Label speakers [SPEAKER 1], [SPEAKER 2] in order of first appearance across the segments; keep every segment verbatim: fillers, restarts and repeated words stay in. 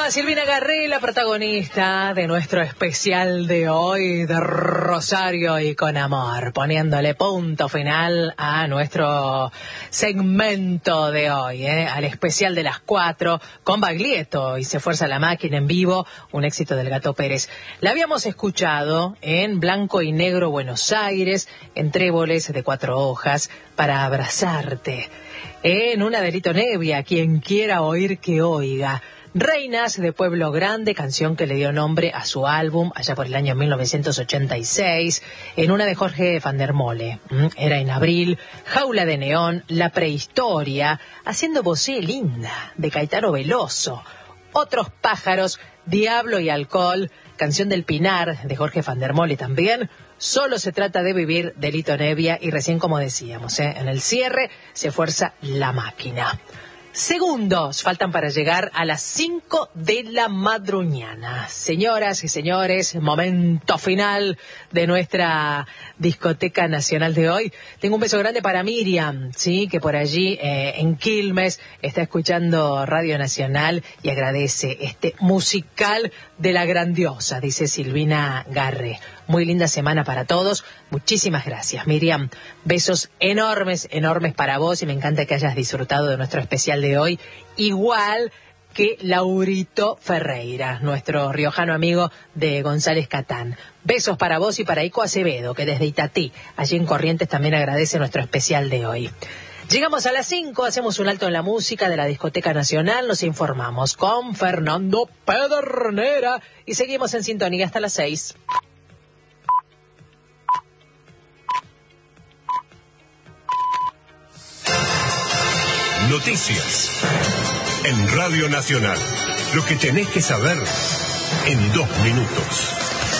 [SPEAKER 1] llama Silvina Garré, la protagonista de nuestro especial de hoy de Rosario y con amor, poniéndole punto final a nuestro segmento de hoy, ¿eh? Al especial de las cuatro con Baglietto y Se Fuerza la Máquina en vivo, un éxito del Gato Pérez. La habíamos escuchado en Blanco y Negro Buenos Aires, en Tréboles de Cuatro Hojas, Para Abrazarte, en una de Lito Nebbia, quien quiera oír que oiga. Reinas de Pueblo Grande, canción que le dio nombre a su álbum allá por el año mil novecientos ochenta y seis, en una de Jorge van der Mole, era en abril, Jaula de Neón, La Prehistoria, Haciendo Vocé Linda, de Caetano Veloso, Otros Pájaros, Diablo y Alcohol, canción del Pinar, de Jorge van der Mole también, Solo se trata de vivir, de Lito Nebbia, y recién como decíamos, ¿eh? en el cierre, Se Fuerza la Máquina. Segundos faltan para llegar a las cinco de la madruñana. Señoras y señores, momento final de nuestra discoteca nacional de hoy. Tengo un beso grande para Miriam, sí, que por allí eh, en Quilmes está escuchando Radio Nacional y agradece este musical de la grandiosa, dice Silvina Garré. Muy linda semana para todos. Muchísimas gracias, Miriam. Besos enormes, enormes para vos y me encanta que hayas disfrutado de nuestro especial de hoy. Igual que Laurito Ferreira, nuestro riojano amigo de González Catán. Besos para vos y para Ico Acevedo, que desde Itatí, allí en Corrientes, también agradece nuestro especial de hoy. Llegamos a las cinco, hacemos un alto en la música de la Discoteca Nacional, nos informamos con Fernando Pedernera y seguimos en sintonía hasta las seis.
[SPEAKER 2] Noticias en Radio Nacional. Lo que tenés que saber en dos minutos.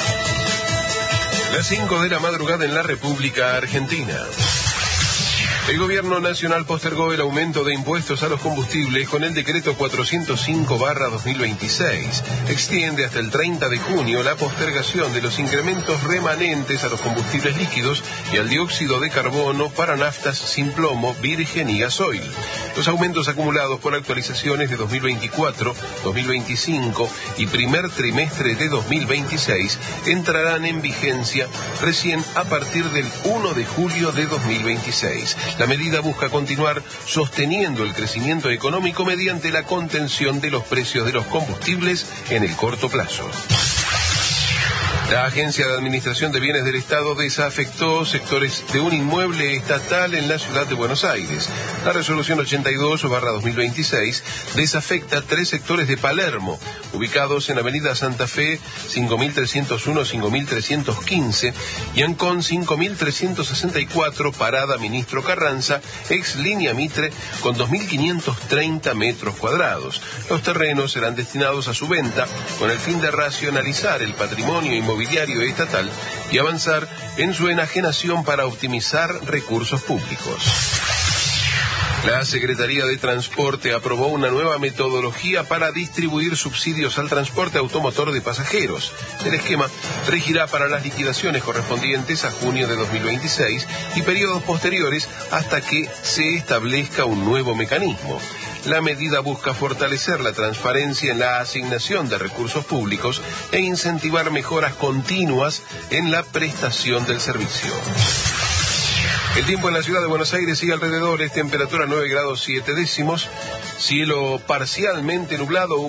[SPEAKER 2] Las cinco de la madrugada en la República Argentina. El gobierno nacional postergó el aumento de impuestos a los combustibles con el decreto cuatrocientos cinco barra dos mil veintiséis. Extiende hasta el treinta de junio la postergación de los incrementos remanentes a los combustibles líquidos y al dióxido de carbono para naftas sin plomo, virgen y gasoil. Los aumentos acumulados por actualizaciones de dos mil veinticuatro, dos mil veinticinco y primer trimestre de dos mil veintiséis entrarán en vigencia recién a partir del primero de julio de dos mil veintiséis. La medida busca continuar sosteniendo el crecimiento económico mediante la contención de los precios de los combustibles en el corto plazo. La Agencia de Administración de Bienes del Estado desafectó sectores de un inmueble estatal en la ciudad de Buenos Aires. La resolución ochenta y dos barra dos mil veintiséis desafecta tres sectores de Palermo, ubicados en Avenida Santa Fe cinco mil trescientos uno a cinco mil trescientos quince y Ancón cinco mil trescientos sesenta y cuatro, Parada Ministro Carranza, ex línea Mitre, con dos mil quinientos treinta metros cuadrados. Los terrenos serán destinados a su venta con el fin de racionalizar el patrimonio inmobiliario estatal y avanzar en su enajenación para optimizar recursos públicos. La Secretaría de Transporte aprobó una nueva metodología para distribuir subsidios al transporte automotor de pasajeros. El esquema regirá para las liquidaciones correspondientes a junio de dos mil veintiséis y periodos posteriores hasta que se establezca un nuevo mecanismo. La medida busca fortalecer la transparencia en la asignación de recursos públicos e incentivar mejoras continuas en la prestación del servicio. El tiempo en la ciudad de Buenos Aires y alrededores, temperatura nueve grados siete décimos, cielo parcialmente nublado.